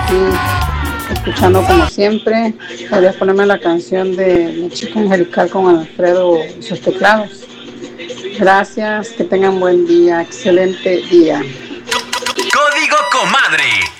aquí escuchando como siempre. Podrías ponerme la canción de Mi Chica Angelical con Alfredo y sus teclados. Gracias, que tengan buen día, excelente día. Código Comadre.